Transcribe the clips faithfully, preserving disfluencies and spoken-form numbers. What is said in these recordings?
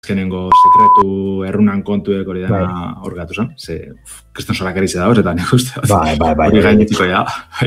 azkenengo sekretu errunan kontuek hori dena hor gatu zen. Ze, kriston zorak eritze dauz, eta nik uste. Bai, bai, bai. Hori gainetiko ja.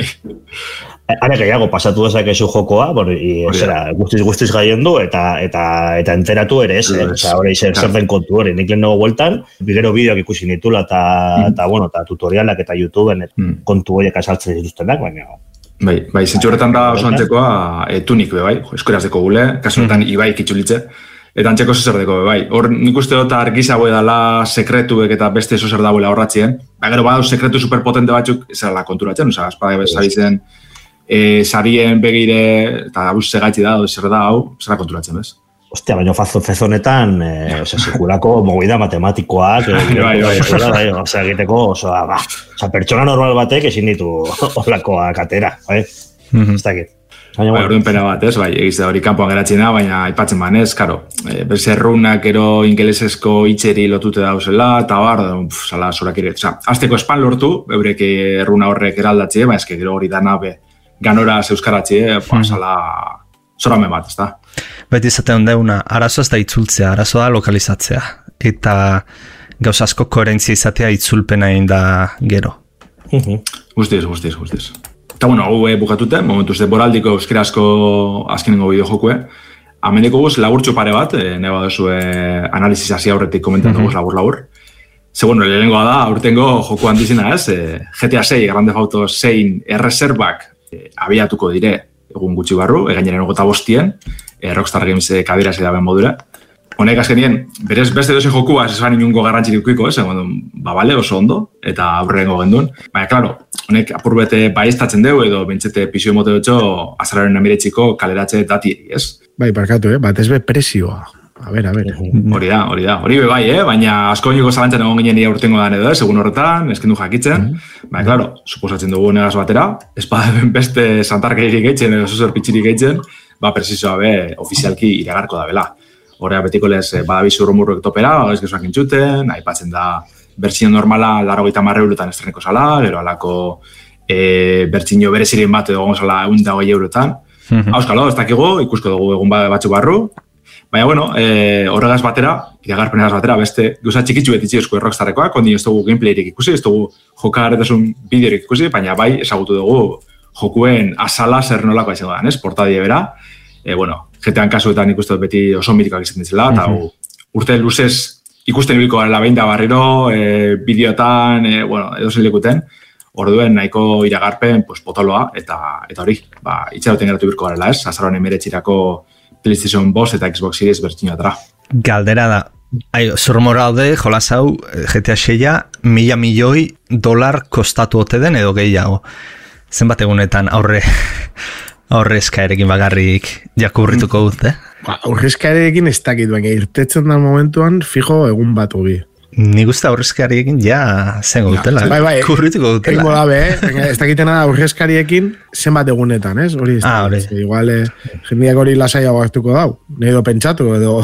Hare gehiago, pasatu dezakezu jokoa, zera, guztiz-guztiz gaien du, eta eta eta enteratu ere ez, eta hori zer den kontu hori. Nik lehen nago bueltan, bigero bideoak ikusi nitula, eta, bueno, eta tutorialak eta YouTubeen kontu horiek azaltzen dituztenak, baina... Bai, bai, zentsu horretan da oso antzekoa tunik be bai, eskuerazeko gule, kasu honetan Ibai kitxulitze, eta antzeko zezerdeko be bai. Hor nik uste dut argizago edala sekretuek eta beste zozer dagoela horratzien, ba, gero badau sekretu superpotente batzuk zerala konturatzen, oza, espada zabizen sarien begire, eta abuz segaitzi da, zer da hau, zerra konturatzen, bez? Ostia, baina fezonetan, sekulako movida matematikoak, osea, egiteko, osea, pertsona normal batek ezin ditu olakoak atera, bai? Ez dakit. Bai, orduan pena bat, ez, bai, egizte hori kanpoan geratzen da, baina aipatzen banez, karo, beste errunak ero ingelesezko itxeri lotute dauzela, eta bar, zala, zorak ere, oza, azteko espan lortu, eurek erruna horrek eraldatzie, baina eske gero hori dana be, ganora zeuskaratzie, zala, zoramen bat, ez da. Beti izaten deuna, arazo ez da itzultzea, arazo da lokalizatzea. Eta gauz asko koherentzia izatea itzulpena egin da gero. Guztiz, guztiz, guztiz. Eta bueno, hau bukatute, momentuz de boraldiko euskarazko azkenengo bideojokue. Amendiko guz laburtxo pare bat, neba dozu analizis hasi aurretik komentatu guz labur-labur. Ze, bueno, lehenengoa da, aurtengo joko handizena ez, G T A sei, Grand Theft Auto sei erreserbak abiatuko dire egun gutxi barru, egainaren ogota bostien, Rockstar Games kadira zei daben modura. Honek azkenien, berez beste doze jokua ez esban inungo garrantzirik ikuiko, ez, ba, bale, oso ondo, eta aurrengo gendun. Baina, klaro, honek apurbete baiestatzen dugu, edo bentsete pizio mote dutxo azararen amiretxiko kaleratze dati, ez? Bai, parkatu, eh? Bat ez be presioa. A ber, a ber. Hori da, hori da. Hori be bai, eh? Baina asko niko zalantzen egon ginen ia urtengo dan edo, eh? Segun horretan, eskendu jakitzen. Baina, klaro, suposatzen dugu negaz batera, ez beste santarkeirik eitzen, edo zuzor pitxirik eitzen, ba, presizoa be, ofizialki iragarko da bela. Horrea betiko lez, badabizu rumurruek topera, ez gezuak intxuten, aipatzen da bertsio normala laro gita marreurutan estreneko zala, gero alako e, bertsio berezirin bat edo gomozala egun da hogei eurotan. Auskalo, ez dakigu, ikusko dugu egun batzu barru. Baina, bueno, e, horregaz batera, iragarpenegaz batera, beste gauza txikitzu betitzi esku Rockstarrekoak, ondi ez dugu gameplayrik ikusi, ez dugu jokagaretasun bideorik ikusi, baina bai ezagutu dugu jokuen azala zer nolako izango da, ez? Portadie bera, e, bueno, G T A kasuetan ikusten beti oso mitikoak izan ditzela, eta mm -hmm. urte luzez ikusten ibiliko garela behin da barriro, e, bideotan, e, bueno, edo zen lekuten, orduen nahiko iragarpen, pues, potoloa, eta eta hori, ba, itxaroten geratu birko garela, ez? Azaroan emeretxirako PlayStation bost eta Xbox Series bertxino atara. Galdera da, zurmora haude, jolas hau, G T A seia, mila milioi dolar kostatu ote den edo gehiago. Zenbat egunetan aurre aurre eskaerekin bagarrik jakurrituko dut, eh? Ba, aurre eskaerekin ez dakit, baina irtetzen da momentuan fijo egun bat hobi. Nik uste aurre eskaerekin ja zengo dutela, bai, bai, kurrituko dutela. Egingo dabe, eh? Ez dakitena da aurre eskaeriekin zenbat egunetan, ez? Hori ez ah, dakit, igual eh, jendeak hori lasaiago hartuko dau, nahi edo pentsatu, edo...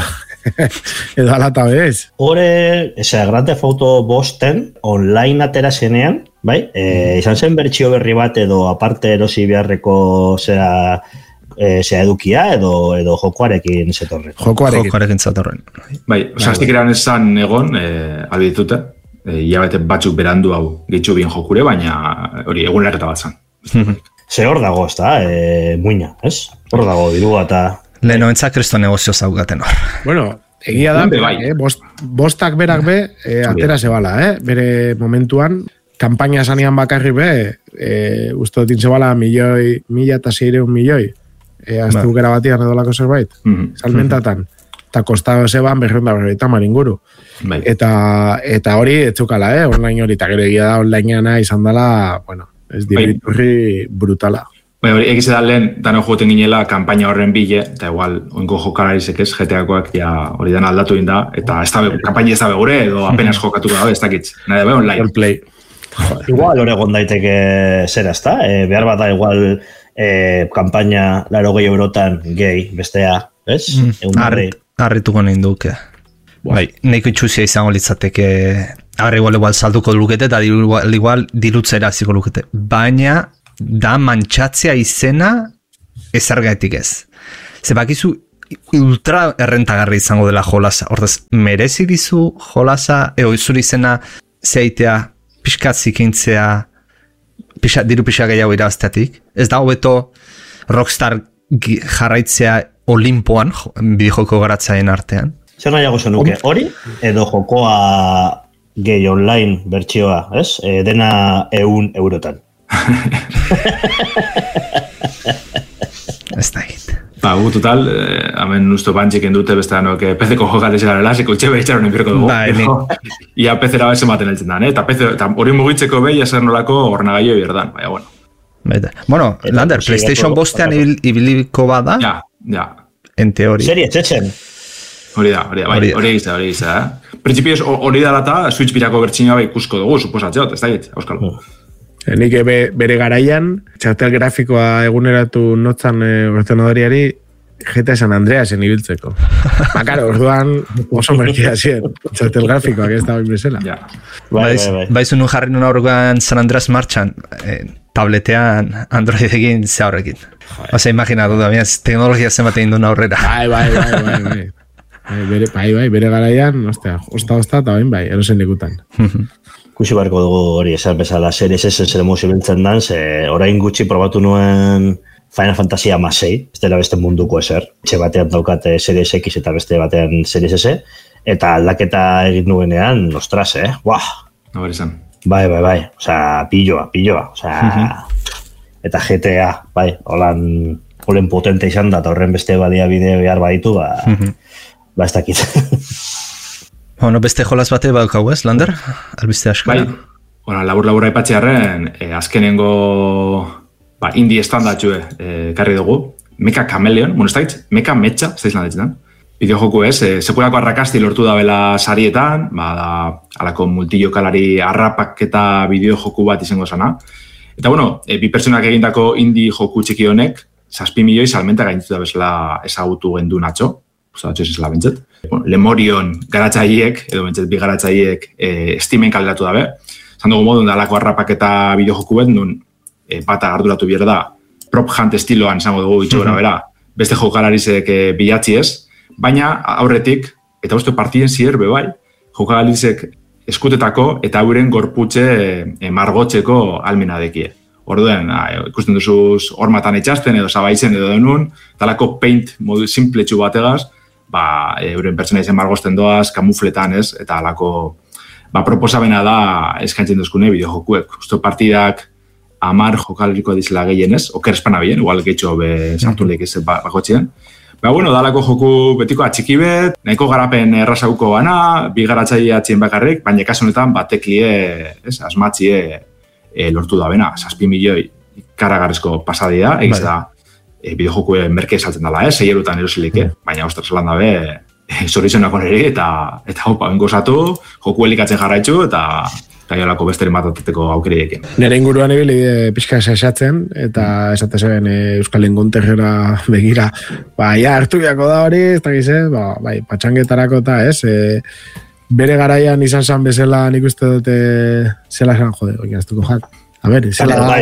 edo alata bez. Hore, eza, Grand Theft Auto bosten online atera zenean, bai? E, izan zen bertsio berri bat edo aparte erosi beharreko zera, e, zera edukia edo edo jokoarekin zetorren. Jokoarekin. Jokoarekin zetorren. Bai, osastik eran esan egon, e, albiditute, e, hilabete batzuk berandu hau gehitxu bien jokure, baina hori egun lerreta bat zan. Ze hor dago, ez da, e, muina, ez? Hor dago, dirua eta... Leheno entzak kristo negozio zaugaten hor. Bueno, egia da, eh, bost, bostak berak be, eh, atera zebala, eh? Bere momentuan, kampaina zanean bakarri be, eh, uste dutin zebala milioi, mila eta zeireun milioi, eh, azte bukera batian edolako zerbait, mm-hmm. salmentatan, eta kostado zeban berreunda berreita maringuru. Bai. Eta, eta hori, etzukala, eh? Online hori, eta gero egia da, onlineana izan dela, bueno, ez dibiturri brutala. Bai, hori, egize da lehen, dano joten ginela, kampaina horren bile, eta igual, oinko jokalarizek ez, G T A-koak ja hori dan aldatu inda, eta ez da, kampaina ez da begure, edo apenas jokatuko da, ez dakitz. Nahi da be online. Play. Igual, hori egon daiteke zera, ez da? E, behar bat da, igual, e, kampaina laro gehi eurotan gehi, bestea, ez? Mm, Arrituko nahi duke. Bai, nahiko itxuzia izango litzateke, agarri igual, igual salduko lukete, eta igual, igual dirutzera ziko lukete. Baina, da mantxatzea izena ezargaitik ez. Ze bakizu ultra errentagarri izango dela jolasa. Hortaz, merezi dizu jolasa, eo zuri izena zeitea, pixkat zikintzea, pixat, diru pixat gehiago irabazteatik. Ez da hobeto Rockstar jarraitzea Olimpoan, bidejoko garatzaien artean. Zer nahiago zenuke, hori? Edo jokoa gehi online bertsioa, ez? E, dena eun eurotan. Ez da egit. Ba, gu total, eh, hamen usto bantxiken dute beste danok P C-ko jokalez gara lasiko itxe behitxaron enpirko dugu. Ba, no? Ia P C-ra bese maten eltzen dan, eh? Ta P C, ta hori mugitzeko behi eser nolako ornagaio berdan, baina, bueno. Beta. Bueno, eta, Lander, PlayStation bostean ibiliko bada, ja, ja. En teoria. Serie etxetzen. Hori da, hori da, bai, hori egiza, hori egiza, eh? Principios hori da lata, Switch birako bertxina bai ikusko dugu, suposatzeot, ez da git, Euskalo. Mm. Nik be, bere garaian, txartel grafikoa eguneratu notzan e, ordenadoriari G T A San Andreasen ibiltzeko. Ba, karo, orduan oso merkia zien, txartel grafikoak ez da bain bezala. Ja. Bai, bai, bai. Baizu nun jarri nun aurrean San Andreas martxan, eh, tabletean Androidekin ze horrekin. Osa, imaginatu da, miaz, teknologia zenbat egin duen aurrera. Bai, bai, bai, bai, bai. Bai, bere, bai, bai, bere garaian, ostia, osta, osta, eta bain, bai, erosen lekutan. Kusi barko dugu hori, esan bezala, Series S zer emozio biltzen dan, ze orain gutxi probatu nuen Final Fantasy hamasei, ez dela beste munduko eser. Etxe batean daukate Series X eta beste batean Series S, eta aldaketa egin nuenean, ostras, eh? Buah! Nobari zen. Bai, bai, bai, osea, pilloa, pilloa, osea, eta G T A, bai, holan, holen potente izan da, eta horren beste badia bideo behar baditu, ba, ba ez dakit. Bueno, beste jolas bate badukau ez, Lander? Albiste askara. Bai, bueno, labur-labur aipatzearen, eh, azkenengo ba, indie estandatxue eh, karri dugu. Mecha Chameleon, bueno, ez da hitz, Mecha Mecha, ez da izan ditzetan. Bideojoku ez, eh, sekulako arrakasti lortu da bela sarietan, ba, da, alako multijokalari arrapak eta bideojoku bat izango zana. Eta, bueno, eh, bi pertsonak egindako indie joku txiki honek, zazpi milioi salmenta gainditu da bezala ezagutu gendu natxo. Osa, atxo ez izela bentzet. Bueno, Lemorion garatzaileek, edo bentzet bi garatzaileek eh, Steamen kalderatu dabe. Zan dugu modun da alako arrapak eta bideojoku bet, nun eh, bata arduratu bier da, prop hunt estiloan izango dugu itxo gara bera, beste jokalarizek eh, bilatzi ez, baina aurretik, eta uste partien zier bebai, jokalarizek eskutetako eta euren gorputxe eh, margotzeko almena dekie. Orduen, ikusten duzuz hormatan etxasten edo zabaitzen edo denun, talako paint modu simpletxu bategaz, ba, euren pertsona izen margozten doaz, kamufletan ez, eta alako ba, proposabena da eskaintzen duzkune bideojokuek. Usto partidak amar jokaleriko dizela gehien ez, oker espana bien, igual getxo be sartu lehik ez bakotxien. Ba, bueno, dalako joku betiko atxiki bet, nahiko garapen errazauko gana, bi garatzaile atxien bakarrik, baina kasunetan bateklie, ez, asmatzie, E, lortu da bena, zazpi milioi karagarrezko pasadia, egiz da e, bideojokuen merke saltzen dela, eh? Sei erutan erosilik, eh? Baina, ostras, zelan dabe, e, zorizionako nire, eta, eta hopa, bengozatu, joku elikatzen jarraitzu, eta gaiolako besteren bat ateteko aukeriekin. Nire inguruan ibili e, pixka esatzen, eta esate zen e, Euskal Engonterrera begira, ba, ja, hartu biako da hori, ez da gize, ba, bai, patxangetarako eta, ez, e, bere garaian izan zan bezala nik uste dute zela esan jode, oin aztuko jak. A ber, zela da...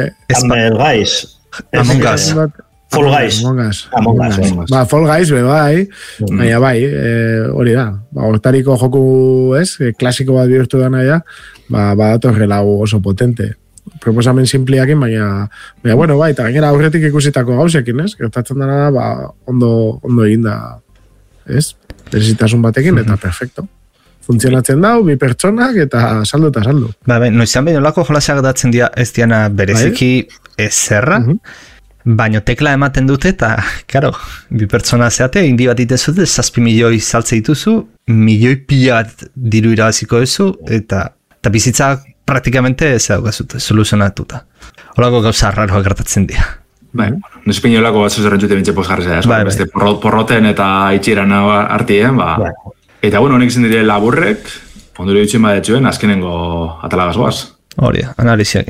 Amel Guys. Among Us. Fall Guys. Among Us. Ba, Fall Guys be bai, baina bai, hori da. Ba, hortariko joku ez, klasiko bat bihurtu dana ja, ba, datorrela oso potente. Proposamen simpliakin, baina, baina, bueno, bai, eta gainera aurretik ikusitako gauzekin, ez? Gertatzen dana da, ba, ondo, ondo egin da, ez? Berezitasun batekin, eta perfecto. Funtzionatzen dau, bi pertsonak, eta saldo eta saldo. Ba, ben, noizan behin olako jolasak datzen dia ez diana bereziki ezerra, uh -huh. baino tekla ematen dute, eta, karo, bi pertsona zeate, indi bat itezute, zazpi milioi saltze dituzu, milioi pila diru irabaziko duzu, eta, eta bizitza praktikamente ez daukazute, soluzionatuta. Olako gauza raroak gertatzen dira. Bai, noiz pein olako bat zuzen rentzute bintxe pozgarrizea, bai, beste porroten eta itxiran artien, ba... Bai. Eta, bueno, honek izan dire laburrek, ondure ditxuen badetxuen, azkenengo atalagaz goaz. Hori, analiziakin.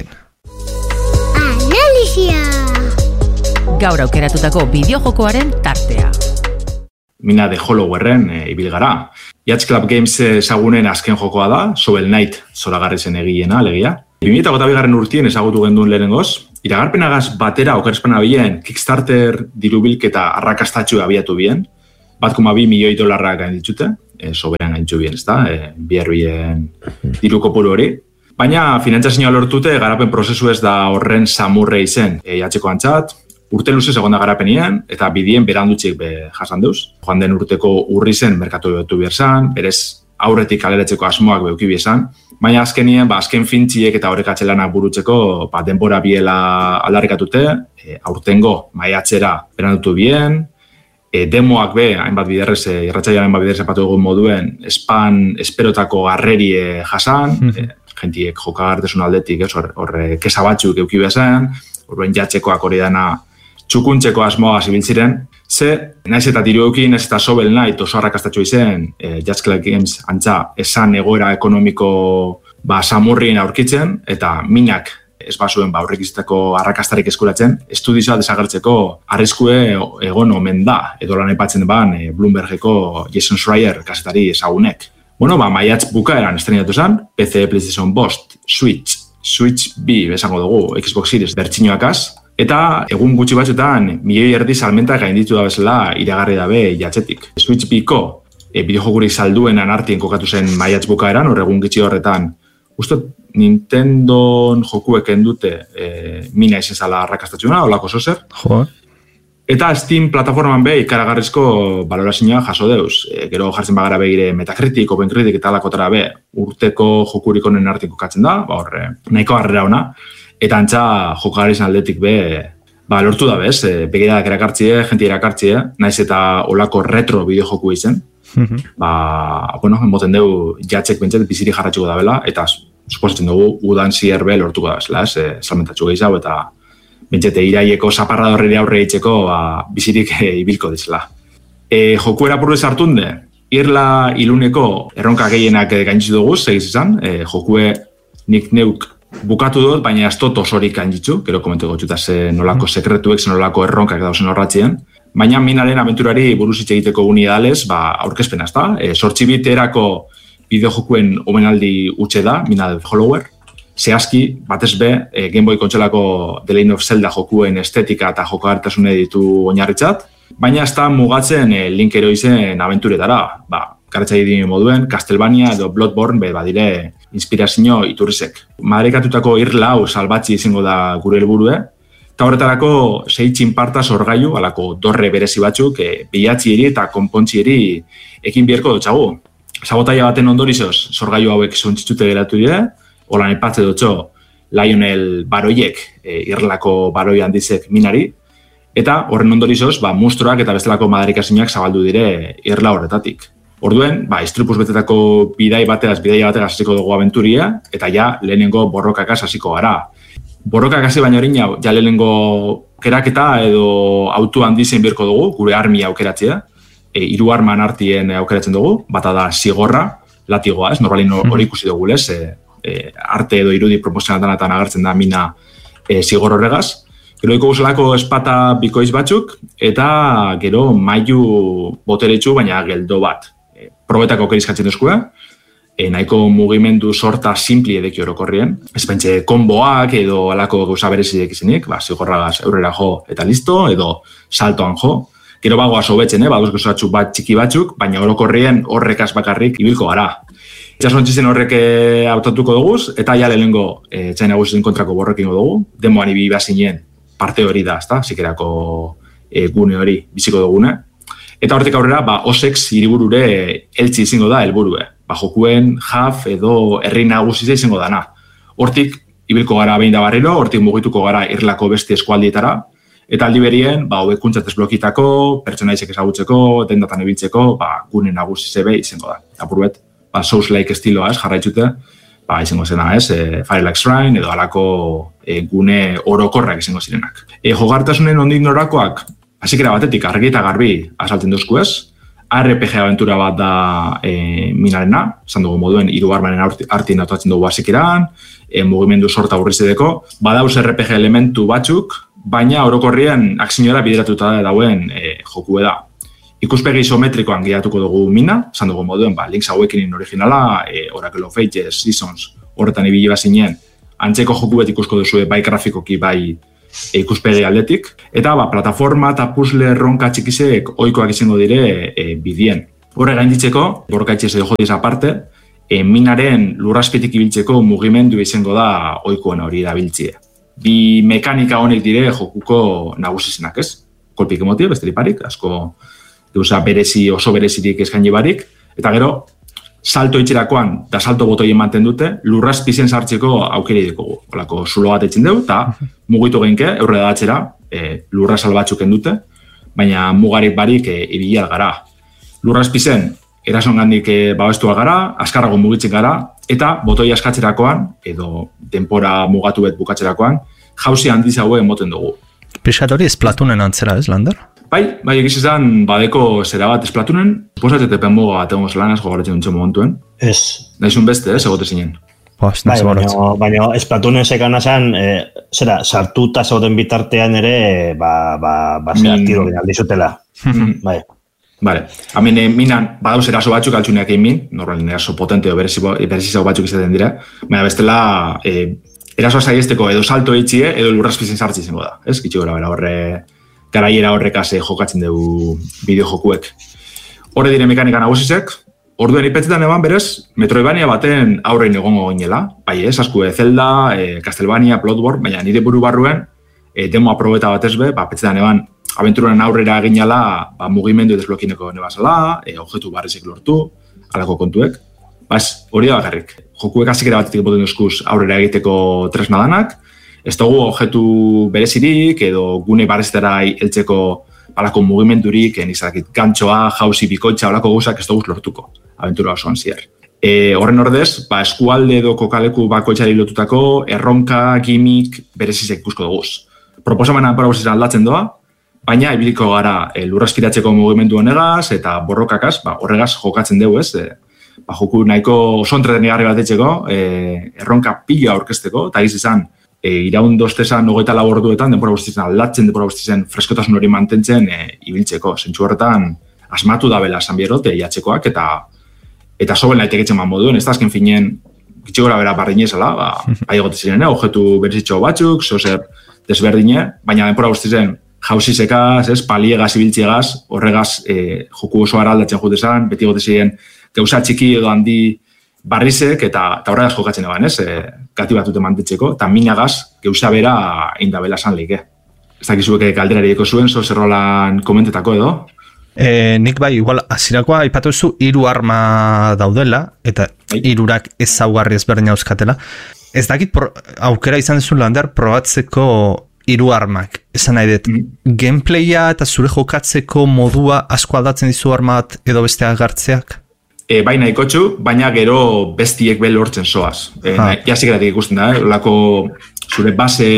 Analizia! Gaur aukeratutako bideojokoaren tartea. Mina de Hollowerren e, ibil gara. Yacht Club Games ezagunen azken jokoa da, Shovel Knight zoragarri zen egiena, alegia. bi mila hogeita bigarren urtien ezagutu genduen lehenengoz, iragarpenagaz batera okerespan abien Kickstarter dirubilketa arrakastatxu abiatu bien, bat koma bi milioi dolarrak gain ditute, e, soberan gaintxu bien, ez da, e, biherruien diru kopuru hori. Baina finantzazioa lortute garapen prozesu ez da horren samurre izen e, jatxeko antzat, urte luze segonda garapenien, eta bidien berandutxik be jasan deuz. Joan den urteko urri zen merkatu betu bierzan, berez aurretik kaleratzeko asmoak beuki biezan, baina azkenien, ba, azken fintziek eta horrekatxelanak burutzeko ba, denbora biela aldarrikatute, e, aurtengo maiatzera berandutu bien, e, demoak be, hainbat biderrez, e, irratxaiaren hainbat biderrez epatu egun moduen, espan esperotako garrerie jasan, mm-hmm. e, jentiek jokagartesun aldetik, horre kesa batzuk euki bezen, horren jatxekoak hori dana txukuntzeko asmoa zibiltziren, ze, naiz eta diru eukin, naiz eta Shovel Knight oso arrakastatxo izen, e, Just Click Games antza, esan egoera ekonomiko ba, samurrien aurkitzen, eta minak ez basuen ba, horrekizteko arrakastarik eskuratzen, estudizioa desagertzeko arriskue egon omen da, edo lan aipatzen ban e, Bloombergeko Jason Schreier kasetari ezagunek. Bueno, ba, maiatz bukaeran estrenatu zen, P C, PlayStation bost, Switch, Switch B, besango dugu, Xbox Series bertxinoakaz, eta egun gutxi batzuetan, milioi erdi salmentak gainditu da bezala iragarri dabe jatzetik. Switch B-ko e, bideojokurik salduenan artien kokatu zen maiatz bukaeran, hor egun gitxi horretan, ustot Nintendon jokueken dute e, mina izan zala arrakastatxuna, olako zozer. Jo. Eta Steam plataforman be ikaragarrizko balorazioa jaso deuz. E, gero jartzen bagara begire Metacritic, OpenCritic eta alakotara be urteko jokurik honen artien kokatzen da, ba horre, nahiko harrera ona. Eta antza jokagarrizan aldetik be, ba, lortu da bez, e, begiradak erakartzie, jenti erakartzie, naiz eta olako retro bideojoku izen. Mm-hmm. Ba, bueno, enboten deu jatxek bentzat biziri jarratxuko da bela, eta suposatzen dugu udan zier be lortuko da bezala, ez, e, salmentatxu gehiago, eta bentzete iraieko zaparra horreri aurre itxeko ba, bizirik e, ibilko dizela. E, jokuera purrez hartunde, irla iluneko erronka gehienak gaintzitu dugu, segiz izan, e, jokue nik neuk bukatu dut, baina ez tot osorik gaintzitzu, gero komentu gotxuta ze nolako sekretuek, ze nolako erronkak dauzen horratzien, baina minaren abenturari buruz hitz egiteko guni edalez, ba, aurkezpena ez da, e, sortzi biterako bideojokuen omenaldi utxe da, mina The Follower, zehazki, batez be, e, Game Boy kontsolako The Legend of Zelda jokuen estetika eta jokagartasune ditu oinarritzat, baina ez da mugatzen e, Link Heroesen abenturetara, ba, garatza dien moduen, Castlevania edo Bloodborne be badire inspirazio iturrizek. Marekatutako irlau salbatzi izango da gure helburue, eta horretarako sei txinparta sorgailu, alako dorre berezi batzuk, e, bilatzieri eta konpontzieri ekin bierko dutxagu. Sabotaia baten ondorizoz, sorgailu hauek zontzitute geratu dira, holan epatze dutxo Lionel baroiek, e, irlako baroi handizek minari, eta horren ondorizoz, ba, mustroak eta bestelako madarikasinak zabaldu dire irla horretatik. Orduen, ba, istripuz betetako bidai bateaz, bidai bateaz hasiko dugu abenturia, eta ja lehenengo borrokakaz hasiko gara. Borrokak hasi baina hori ja lehenengo keraketa edo autu handizen birko dugu, gure armi aukeratzea, e, hiru arman artien aukeratzen dugu, bata da zigorra, latigoa, ez, normalin hori ikusi dugu lez, e, e, arte edo irudi proportzionatan agertzen da mina e, zigor horregaz. Gero iko guzelako espata bikoiz batzuk, eta gero mailu boteretsu, baina geldo bat. E, probetako kerizkatzen duzkua, e, nahiko mugimendu sorta simpli edeki orokorrien. Ez pentsa konboak edo alako gauza berezideek izenik, ba, zigorragaz eurrera jo eta listo, edo saltoan jo. Gero bagoa sobetzen, eh, baduz gozatxuk bat txiki batzuk, baina orokorrien horrekaz bakarrik ibilko gara. Itxasontzizen horrek hautatuko duguz, eta ja lehenengo e, txaina guztien kontrako borrekingo dugu, demoan ibi bazinen parte hori da, ezta, zikerako e, gune hori biziko dugune. Eta hortik aurrera, ba, Osex hiriburure eltzi izango da helburue. Ba, jokuen, jaf edo herri nagusize izango dana. Hortik, ibilko gara behin da barriro, hortik mugituko gara irlako beste eskualdietara, eta aldi berien, ba, hobekuntzat desblokitako, pertsonaizek ezagutzeko, dendatan ibiltzeko, ba, gune nagusize be izango da. Apurbet, ba, Souls-like estiloa ez, jarraitzute, ba, izango zena ez, e, Firelike Shrine edo alako e, gune orokorrak izango zirenak. E, jogartasunen ondik norakoak, hasikera batetik argi eta garbi azaltzen duzku ez, R P G aventura bat da e, minarena, esan dugu moduen hiru armanen artien autoatzen dugu hasikeran, e, mugimendu sorta urrizedeko, badauz R P G elementu batzuk, baina orokorrien akzioera bideratuta dauen e, jokue da. Ikuspegi isometrikoan gidatuko dugu mina, esan dugu moduen, ba, Link's Awakening originala, e, Oracle of Ages, Seasons, horretan ibili bazinen, antzeko joku bet ikusko duzu bai grafikoki bai ikuspegi aldetik. Eta ba, plataforma eta puzzle erronka txikizek ohikoak izango dire e, bidien. Horre gainditzeko, borrokaitxez edo jodiz aparte, e, minaren lurrazpitik ibiltzeko mugimendu izango da ohikoen hori erabiltzie. Bi mekanika honek dire jokuko nagusizenak, ez? Kolpik emotia, beste liparik, asko deusa berezi, oso berezirik eskaini barik, eta gero, salto itxerakoan eta salto botoi ematen dute, lurrazpizien sartzeko aukeri dikogu. Olako zulo bat etxin dugu, eta mugitu genke, aurre da atxera, e, lurra salbatxuken dute, baina mugarik barik e, ibilia gara. Lurrazpizen, erason gandik e, babestu gara, askarrago mugitzen gara, eta botoi askatzerakoan, edo denpora mugatu bet bukatzerakoan, jauzi handiz haue emoten dugu. Pixat hori Splatunen antzera, ez, Lander? Bai, bai, egiz izan badeko zera bat Splatunen, suposatzete muga bat egon zelan, ez gogoratzen dutxen momentuen. Ez. Naizun beste, ez, egote zinen. Bai, baina, baina Splatunen sekan azan, e, zera, sartuta zauden bitartean ere, ba, ba, ba, zera, tiro gina aldizutela. Bai. Vale, hamen eh, minan badauz eraso batzuk altxuneak egin min, normalin eraso potente o berezizau batzuk izaten dira, baina bestela eh, erasoa saiesteko edo salto eitxie edo lurrazpizien sartzi izango da, ez? Gitxi gora bera, horre garaiera horrekaz eh, jokatzen dugu bideo jokuek. Horre dire mekanika nagusizek, orduen ipetzetan eban berez, Metroidvania baten aurrein egongo ginela, bai ez, askue Zelda, eh, Castlevania, Bloodborne, baina nire buru barruen eh, demo aprobeta batez be, ba, petzetan eban abenturan aurrera eginala ba, mugimendu desblokineko nebazala, e, objektu barrizek lortu, alako kontuek. Baz, hori da bakarrik. Jokuek azikera batetik boten duzkuz aurrera egiteko tresna danak, ez dugu objektu berezirik edo gune barriztera heltzeko alako mugimendurik, nizakit gantxoa, jauzi, bikoitza, alako guzak ez dugu lortuko, abentura osoan zier. E, horren ordez, ba, eskualde edo kokaleku bakoitzari lotutako erronka, gimik, berezizek ikusko dugu. Proposamena parabuzizan aldatzen doa, baina ibiliko gara e, lurrazpiratzeko mugimendu honegaz eta borrokakaz, ba, horregaz jokatzen dugu ez, e, ba, joku nahiko oso entretenigarri bat etxeko, e, erronka pila aurkezteko, eta giz izan, e, iraun doztezan hogeita lau orduetan, denbora guztizan aldatzen, denbora guztizan freskotasun hori mantentzen e, ibiltzeko. Zentsu horretan, asmatu da bela zanbierrote jatzekoak, eta eta soben laitek etxen man moduen, ez da azken finien, gitxigora bera barrinezala, ba, bai egote ziren, objektu berizitxo batzuk, zozer desberdine, baina denbora guztizen, jauzizekaz, ez, paliegaz, ibiltziegaz, horregaz e, joku oso araldatzen jute zan, beti gote ziren gauza txiki edo handi barrizek, eta, eta horregaz jokatzen eban, ez, e, gati batute mantetzeko, eta minagaz gauza bera indabela zan leike. Ez dakizuek galderari eko zuen, zo zerrolan komentetako edo? E, nik bai, igual, azirakoa ipatu zu, hiru arma daudela, eta hirurak ezaugarri ezberdina euskatela. Ez dakit pro, aukera izan zuen Lander, probatzeko hiru armak. Esan nahi dut, mm. gameplaya eta zure jokatzeko modua asko aldatzen dizu armat edo besteak gartzeak? E, bai nahikotxu, baina gero bestiek be lortzen soaz. E, ah. Jasik ikusten da, eh? Olako zure base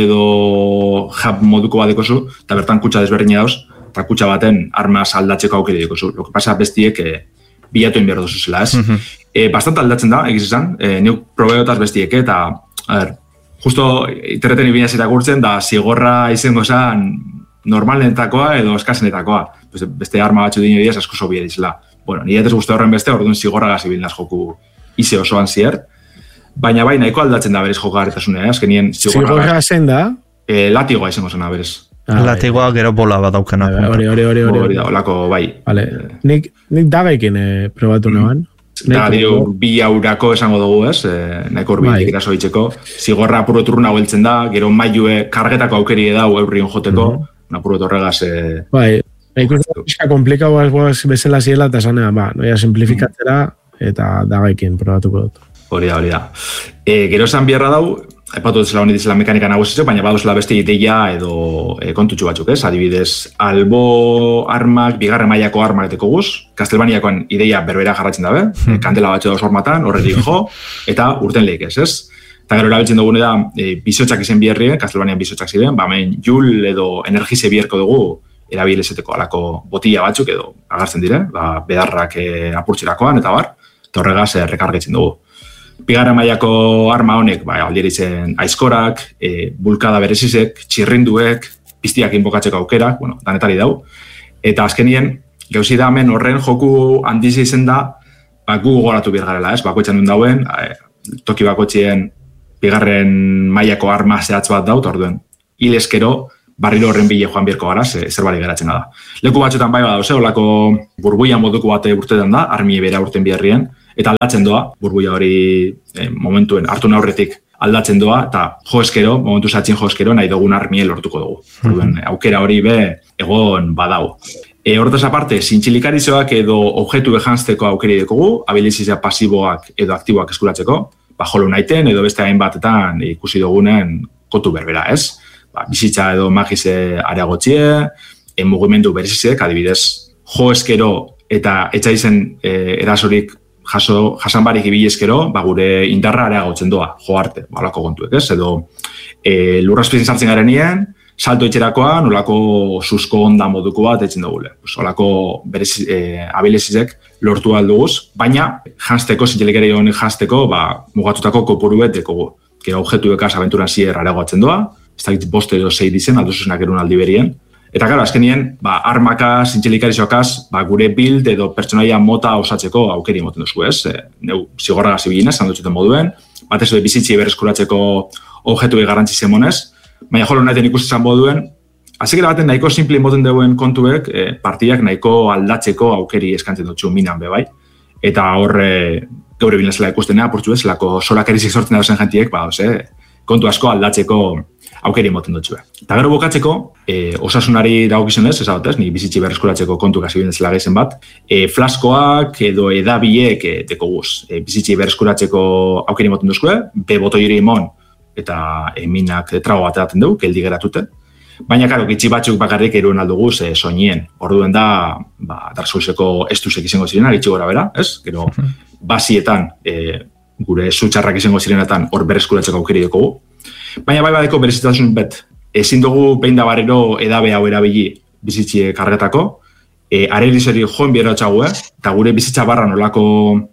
edo hub moduko bat dekozu, eta bertan kutsa desberdina dauz, eta kutsa baten armaz aldatzeko aukeri dekozu. Lo que pasa bestiek e, bilatu inberdo zuzela, ez? Mm-hmm. e, bastante aldatzen da, egiz izan, e, neuk probeotaz bestiek, eta, a ver, justo interreten ibinaz irakurtzen, da zigorra izango zan normalentakoa edo eskazenetakoa. Beste arma batzu dino diaz asko sobi edizela. Bueno, nire ez guztu horren beste, orduan zigorra gazibilnaz joku ize osoan zier. Baina bai, nahiko aldatzen da berez jokagarritasune, eh? Azkenien zigorra... Zigorra zen da? E, latigoa izango zena berez. Ah, latigoa gero bola bat daukena. Hori, hori, hori. Hori da, olako, bai. Vale. Nik, nik dagaikin eh, probatu mm. neban. Eta dio, bi aurako esango dugu, ez? E, nahiko horbitik eraso ditzeko. Zigorra apuro turruna hueltzen da, gero mailue kargetako aukeri edau eurrion joteko, mm -hmm. apuro torregaz... E... Bai, ikusten pixka komplikau bezala ziela eta zanean, ba, noia simplifikatzera eta dagaikin probatuko dut. Hori da, hori da. E, gero esan biherra dau, epatu duzela honi dizela mekanika nagusitzeko, baina baduzela beste ideia edo e, kontutxu batzuk, ez? Adibidez, albo armak, bigarren mailako armak eteko guz, Castlevaniakoan ideia berbera jarratzen dabe, hmm. kandela batxo dauz hormatan, horretik jo, eta urten lehik ez, ez? Eta gero erabiltzen dugune da, e, bizotxak izen biherri, Castlevanian bizotxak ziren, ba, hemen jul edo energize biherko dugu, erabilezeteko alako botila batzuk edo agartzen dire, ba, bedarrak e, apurtzerakoan, eta bar, eta horregaz e, rekargetzen dugu. Bigarren mailako arma honek, ba, aldieri zen aizkorak, e, bulkada berezizek, txirrinduek, piztiak inbokatzeko aukerak, bueno, danetari dau. Eta azkenien, gauzi da hemen horren joku handiz izen da, ba, gu goratu birgarela, ez? Bakoitzan duen dauen, e, toki bakoitzien bigarren mailako arma zehatz bat daut, orduen, hil eskero, barriro horren bile joan bierko gara, zer bali geratzen da. Leku batzutan bai badauz, olako burbuia moduko bate urtetan da, armi bera urten biherrien, eta aldatzen doa, burbuia hori eh, momentuen hartu aurretik aldatzen doa, eta jo eskero, momentu zatzen jo eskero, nahi dugun armie lortuko dugu. Orduen, aukera hori be egon badau. E, hortaz aparte, zintxilikarizoak edo objektu behanzteko aukeri dekogu, abilizizia pasiboak edo aktiboak eskuratzeko, ba, jolo naiten edo beste hainbatetan ikusi dugunen kontu berbera, ez? Ba, bizitza edo magize areagotzie, e, mugimendu berezizek, adibidez, jo eskero eta etxaizen e, erasorik jaso, jasan barik ibili eskero, ba, gure indarra areagotzen doa, jo arte, balako kontuek, ez? Edo e, lurrazpizin sartzen garenien, salto etxerakoan, olako susko onda moduko bat etxen dugule. Olako berez e, abilezizek lortu alduguz, baina janzteko, zintxelikari honen janzteko, ba, mugatutako kopuruet dekogu. Gero objektuekaz abenturan zier areagoatzen doa, ez da boste edo zei dizen, alduzuzenak erun aldi berien. Eta gara, azkenien, ba, armakaz, zintxelikarizoakaz, ba, gure bild edo pertsonaia mota osatzeko aukeri moten duzu, ez? E, neu, zigorragaz ibilinez, handutxeten moduen, batez edo bizitzi bereskuratzeko objektu garrantzi zemonez, baina jolo nahiten ikusten moduen, azikera baten nahiko simple moten duen kontuek, e, partiak nahiko aldatzeko aukeri eskantzen dutxu minan bebai. Eta horre, geure bilinezela ikusten apurtzu ez, lako solakerizik sortzen da zen jentiek, ba, ose, kontu asko aldatzeko aukeri moten dutxu. Eta gero bukatzeko, e, osasunari dagokizunez, ez abotez, ni bizitzi berreskuratzeko kontu gazi bidezela gaizen bat, e, flaskoak edo edabiek e, deko guz, e, bizitzi berreskuratzeko aukeri moten duzue, be botoiri imon, eta eminak trago bat edaten dugu, geldi geratute. Baina, karo, gitzi batzuk bakarrik eruen alduguz e, soinien. Orduen da, ba, Dark Soulseko estuzek izango zirena, gitzi gora bera, ez? Gero, basietan, e, gure zutxarrak izango zirenetan hor berreskuratzeko aukeri dugu. Baina bai badeko berezitasun bet, ezin dugu behin da barrero edabe hau erabili bizitzie kargetako, e, arerizori joan biera txagu, eh? Eta gure bizitza barra nolako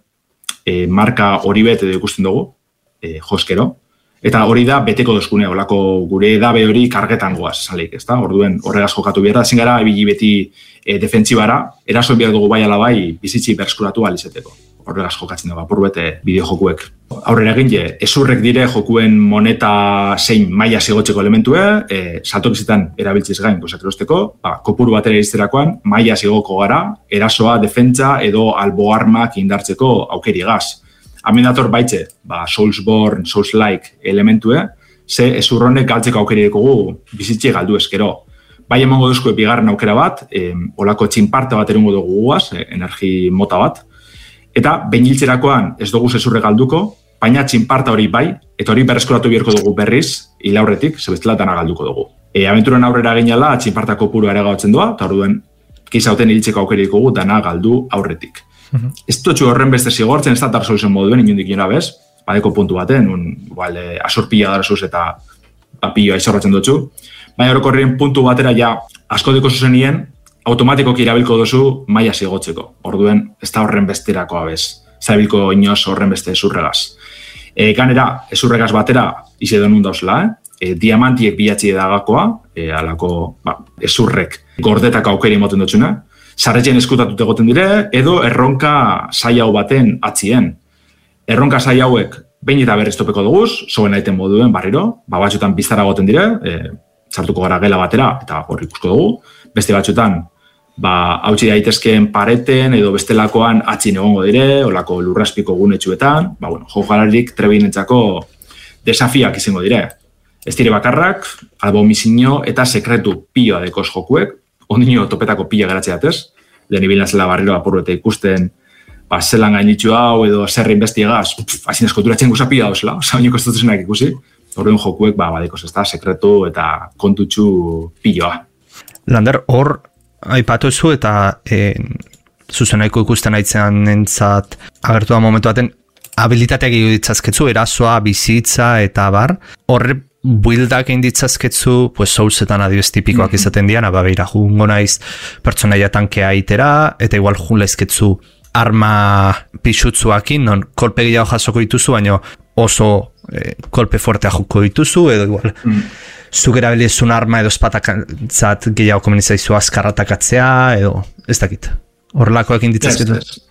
e, marka hori bet edo ikusten dugu, e, joskero. Eta hori da beteko dozkune, olako gure edabe hori kargetan goaz, zalik, ez da? Orduen horregaz jokatu behar da, ezin gara ebili beti e, defentsibara, eraso behar dugu bai alabai bizitzi berskuratu alizeteko. Horregaz jokatzen dugu, apur bete bideo jokuek. Aurrera egin, ezurrek dire jokuen moneta zein maila zigotzeko elementue, e, salto bizitan erabiltziz gain gozak erosteko, ba, kopuru batera izterakoan, maila zigoko gara, erasoa, defentsa edo albo armak indartzeko aukeri gaz. Hemen dator baitze, ba, Soulsborne, Souls-like elementue, ze ezurronek galtzeko aukeri dekogu bizitzi galdu eskero. Bai emango duzko bigarren aukera bat, e, olako txinparta bat erungo dugu guaz, e, energi mota bat, eta behin hiltzerakoan ez dugu ezurre galduko, baina txinparta hori bai, eta hori berreskuratu biherko dugu berriz, hilaurretik, zebestela dana galduko dugu. E, abenturen aurrera ginala, txinparta kopuru ere gautzen doa, eta orduen, kizauten hiltzeko aukeri dugu dana galdu aurretik. Uh-huh. Ez dutxu horren beste zigortzen, ez da Dark Soulsen moduen, inundik inora bez, badeko puntu baten, un, igual, e, asorpila Dark Souls eta papilloa izorratzen dutxu, baina orokorrien puntu batera ja asko deko zuzenien, automatikoki irabilko duzu maila zigotzeko. Orduen, ez da horren besterakoa bez. Zabilko inoz horren beste ezurregaz. E, ganera, ezurregaz batera, ize denun dauzela, eh? E, diamantiek bilatzi edagakoa, e, alako ba, ezurrek gordetako aukeri moten dutxuna, sarretxen eskutatut egoten dire, edo erronka zai hau baten atzien. Erronka zai hauek behin eta berriz topeko duguz, zoen aiten moduen barriro, ba, batxutan biztara egoten dire, e, sartuko gara gela batera, eta hor ikusko dugu, beste batxutan, ba, hautsi daitezkeen pareten edo bestelakoan atzin egongo dire, olako lurraspiko gunetxuetan, ba, bueno, jokalarik trebeinentzako desafiak izango dire. Ez dire bakarrak, albomizino eta sekretu pioa dekoz jokuek, ondino topetako pila geratzea atez, lehen ibilna zela barriro apurru eta ikusten, ba, zelan gainitxu hau edo zerri investigaz, hazin eskoturatzen guza pila dauzela, oza, baino kostutuzenak ikusi, horren jokuek, ba, badikoz ez da, sekretu eta kontutxu piloa. Lander, hor, aipatu zu eta e, zuzenaiko ikusten aitzen entzat agertu da momentu baten, habilitateak egitzazketzu, erasoa, bizitza eta bar, horre buildak egin ditzazketzu, pues Soulsetan adibidez tipikoak mm-hmm. izaten dian, ababeira, jungo naiz pertsonaia tankea itera, eta igual jun laizketzu arma pixutzuakin, non kolpe gehiago jasoko dituzu, baina oso eh, kolpe fuertea joko dituzu, edo igual, mm. zuk erabilizun arma edo espatakantzat gehiago komenizaizu azkarratakatzea, edo ez dakit. Horrelakoak egin ditzazketu. Yes, yes.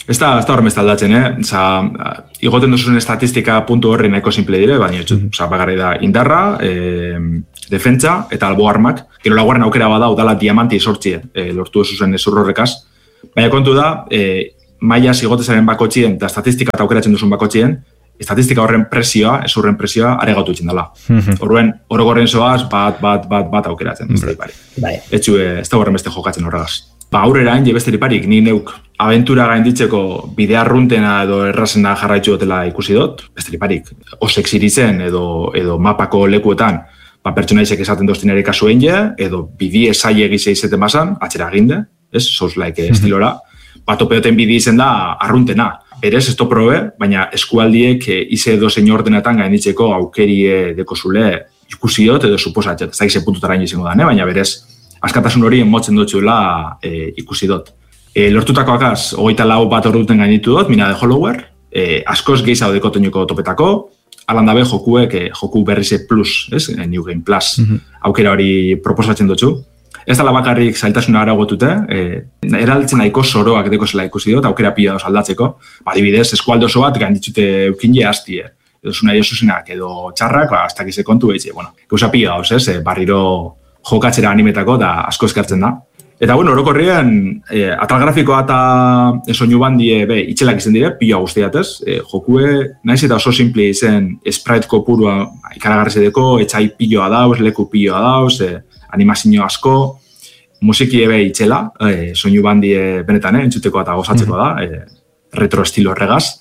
Ez da, ez da horremez aldatzen, eh? Osa, igoten duzuen estatistika puntu horri nahiko simple dire, baina mm -hmm. bagarri da indarra, e, defentsa eta albo armak, gero laguaren aukera bada, udala diamanti sortzie, e, lortu zuzen zurrorrekaz. Baina kontu da, e, maia zigotezaren bakotxien eta estatistika eta aukeratzen duzun bakotxien, estatistika horren presioa, ez horren presioa, aregatu itxen dela. Horren, mm -hmm. orogorren zoaz, bat, bat, bat, bat aukeratzen. Mm -hmm. Ez du, ez da horren beste jokatzen horregaz. Ba, aurrera, hain besteri parik, ni neuk abentura gainditzeko bidea runtena edo errazena jarraitzu dutela ikusi dut, besteri parik, osek ziritzen edo, edo mapako lekuetan, ba, pertsonaizek esaten dozten ere kasu egin, edo bidi esai egize izeten bazan, atxera eginde, ez, Souls-like estilora, ba, topeoten bidi izen da arruntena. Berez, ez probe, baina eskualdiek e, ize edo zein ordenetan gainditzeko aukerie deko zule ikusi dut edo suposatzet, ez da ize puntutara izango da, ne? Baina berez, askatasun hori emotzen dutxula e, ikusi dut. E, lortutakoakaz, hogeita lau bat orduten gainitu dut, Mina de Hollower, e, askoz gehiago dekotoineko topetako, alan dabe jokuek, e, joku berrize plus, ez? E, New Game Plus, mm -hmm. aukera hori proposatzen dutxu. Ez dala bakarrik zailtasuna aragotute, e, eraltzen nahiko soroak deko zela ikusi dut, aukera pila doz aldatzeko, ba, adibidez, eskualdo oso bat gainditzute eukinje hastie, edo zuna josuzenak, edo txarrak, ba, hasta kize kontu behitze, bueno, gauza pila doz, ez? E, barriro jokatzera animetako da asko eskartzen da. Eta, bueno, orokorrien, e, atal grafikoa eta soinu bandie, be, itxelak izen dire, pila guztiatez, e, jokue, naiz eta oso simple izen, sprite kopurua ikaragarrizedeko, etxai piloa dauz, leku piloa dauz, e, animazio asko, musiki ebe itxela, e, soinu bandie benetan, eh, entzuteko eta gozatzeko da, e, retro estilo horregaz.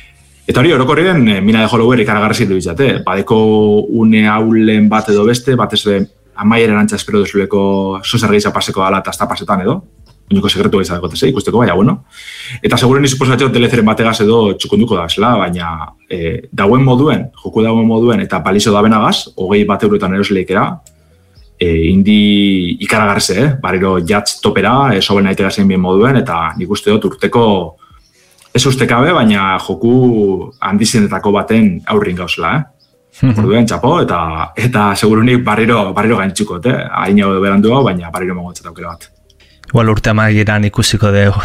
Eta hori, orokorrien, e, Mina de Hollower ikaragarrizedu izate, badeko une haulen bat edo beste, batez amaieren antza espero duzuleko zozer gehiza paseko dala eta ez da pasetan edo, uniko sekretu gehiza dekoteze, ikusteko, baina, bueno. Eta seguren izuposatxo telezeren bategaz edo txukunduko da, zela, baina e, dauen moduen, joku dauen moduen, eta palizo da benagaz, hogei bat euroetan erosleikera, e, indi ikaragarze, eh? Barriro jatz topera, e, soben naitegazen bien moduen, eta nik uste dut urteko, ez ustekabe, baina joku handizienetako baten aurrin gauzela, eh? Orduen txapo, eta eta segurunik barriro, barriro gaintxuko, eh? Hain hau berandu hau, baina barriro mongotzat aukera bat. Igual urte amaieran ikusiko dugu.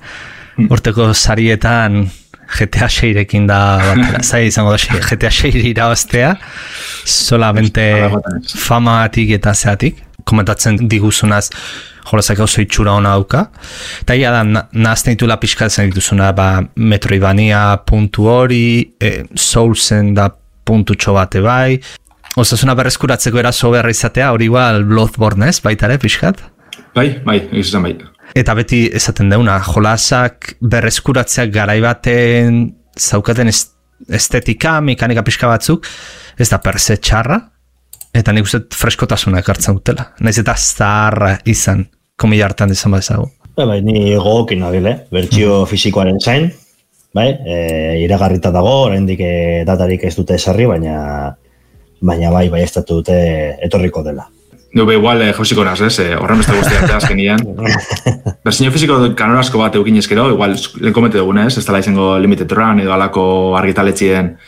Urteko sarietan G T A seirekin da batera. Zai izango da G T A seiri irabaztea, solamente famatik eta zeatik. Komentatzen diguzunaz, jolazak oso itxura hona dauka. Eta ia da, nahazten ditula pixkatzen dituzuna, ba, Metroidvania puntu hori, e, Soulsen da puntutxo bate bai. Osasuna berreskuratzeko eraso beharra izatea, hori igual Bloodborne ez, baitare, pixkat? Bai, bai, egizizan bai. Eta beti esaten deuna, jolasak berreskuratzeak garaibaten zaukaten estetika, mekanika pixka batzuk, ez da perse txarra, eta nik uste freskotasuna ekartzen dutela. Naiz eta zaharra izan, komila hartan izan badezago. Bai, ni gogokin nabile, bertxio mm. fizikoaren zain, bai, e, iragarrita dago, oraindik e, datarik ez dute esarri, baina baina bai, bai ez dute etorriko dela. Nube igual eh, jauziko naz, ez? Eh, horren beste guztiak azkenian. Berzinio fiziko kanorazko bat eukin ezkero, igual lehen komete dugunez, ez dela izango limited run edo alako argitaletxien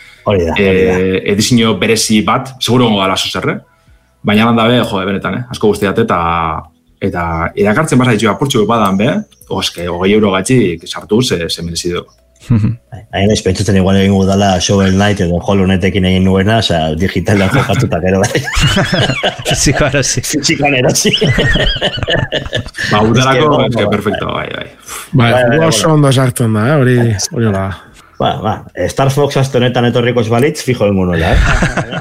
eh, edizio berezi bat, seguro gongo dala zuzerre, baina lan dabe, jode, benetan, eh? Asko guztiak eta eta irakartzen basa ditxua portxu badan, be, oske, hogei euro gatxik sartu ze, ze merezi du. Hain ez pentsutzen igual egin dala Shovel Knight edo Hollow Knightekin egin nuena, oza, digitalan jokatuta gero bai. Fiziko erosi. Fizikoan erosi. Ba, udalako, ez que perfecto, bai, bai. Bai, oso ondo sartzen da, hori hola. Ba, ba, Star Fox aste honetan etorriko ez balitz, fijo dengo nola, eh?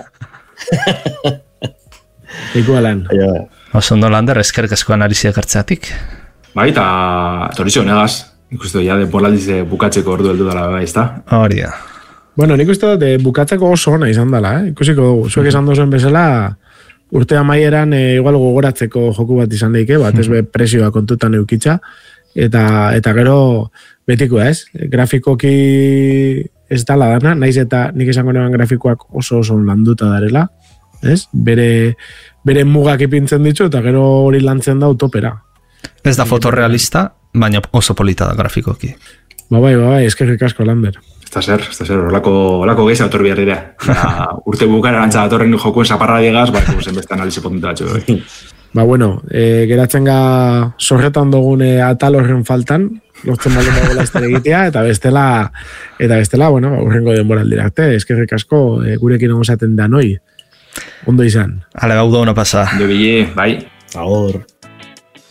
Ikualan. Oso ondo lander, eskerrik askoan ari ziak hartzeatik. Bai, eta torizio negaz. Nik uste ja, denporaldize bukatzeko ordu heldu dala, bai, ez da? Hori da. Bueno, nik uste de bukatzeko oso ona izan dela, eh? Ikusiko dugu, zuek esan duzuen bezala, urte amaieran e, igual gogoratzeko joku bat izan daike, bat ez be presioa kontutan eukitza, eta eta gero betiko ez, grafikoki ez dala dana, naiz eta nik esango neban grafikoak oso oso landuta darela, ez? Bere, bere mugak ipintzen ditu, eta gero hori lantzen da utopera. Ez da fotorealista, baina oso polita da grafikoki. Ba bai, ba bai, eskerrik asko lander. Ez da zer, ez da zer, horlako geiza autor behar dira. Urte bukara antza datorren jokuen zaparra digaz, ba, zen beste analize potentu datxo. Ba bueno, e, geratzen ga sorretan dugune atal horren faltan, lortzen baldin dagoela ez egitea, eta bestela, eta bestela, bueno, urrengo denboraldi arte, eskerrik asko e, gurekin egon zaten da noi. Ondo izan. Ale, gaudo, no pasa. Ondo bile, bai. Ahor.